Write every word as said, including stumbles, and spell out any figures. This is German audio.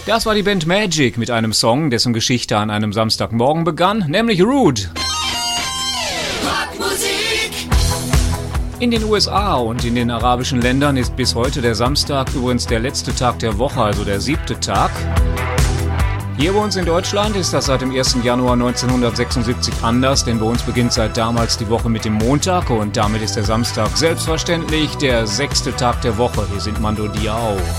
Das war die Band Magic mit einem Song, dessen Geschichte an einem Samstagmorgen begann, nämlich Rude. Rockmusik. In den U S A und in den arabischen Ländern ist bis heute der Samstag übrigens der letzte Tag der Woche, also der siebte Tag. Hier bei uns in Deutschland ist das seit dem ersten Januar neunzehnhundertsechsundsiebzig anders, denn bei uns beginnt seit damals die Woche mit dem Montag und damit ist der Samstag selbstverständlich der sechste Tag der Woche. Hier sind Mando Diao.